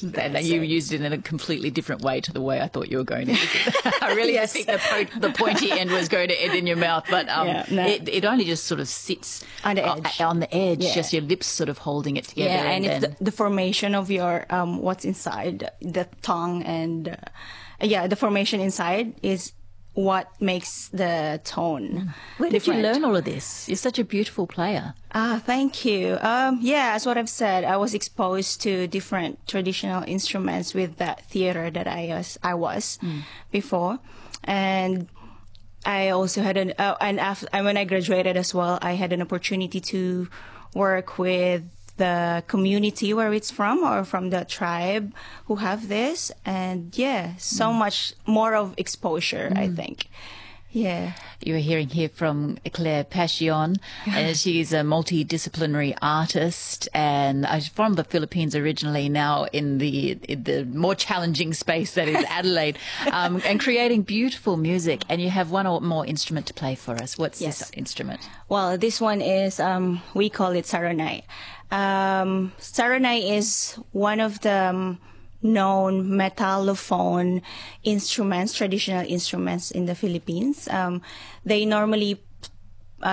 And you used it in a completely different way to the way I thought you were going to use it. I really did think the pointy end was going to end in your mouth, but it only just sort of sits on the edge. Just your lips sort of holding it together. Yeah, and it's the formation of your what's inside the tongue, and the formation inside is what makes the tone. Where did you learn all of this? You're such a beautiful player. Thank you. As what I've said, I was exposed to different traditional instruments with that theater that I was before, and I also had and when I graduated as well, I had an opportunity to work with the community where it's from, or from the tribe who have this, and so much more of exposure, I think. Yeah. You're hearing here from Claire Passion, and she's a multidisciplinary artist, and from the Philippines originally, now in the more challenging space that is Adelaide, and creating beautiful music. And you have one or more instrument to play for us. What's this instrument? Well, this one is, we call it saranay. Saranay is one of the known metallophone instruments, traditional instruments in the Philippines. They normally